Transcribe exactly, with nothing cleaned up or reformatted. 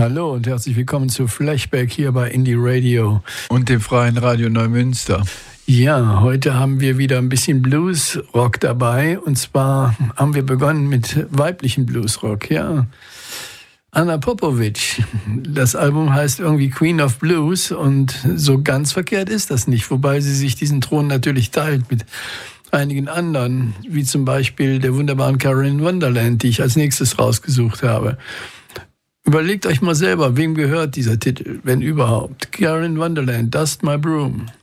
Hallo und herzlich willkommen zu Flashback hier bei Indie Radio. Und dem Freien Radio Neumünster. Ja, heute haben wir wieder ein bisschen Bluesrock dabei. Und zwar haben wir begonnen mit weiblichem Bluesrock, ja. Anna Popovic. Das Album heißt irgendwie Queen of Blues und so ganz verkehrt ist das nicht. Wobei sie sich diesen Thron natürlich teilt mit einigen anderen, wie zum Beispiel der wunderbaren Carolyn Wonderland, die ich als nächstes rausgesucht habe. Überlegt euch mal selber, wem gehört dieser Titel, wenn überhaupt. Carolyn Wonderland, Dust My Broom.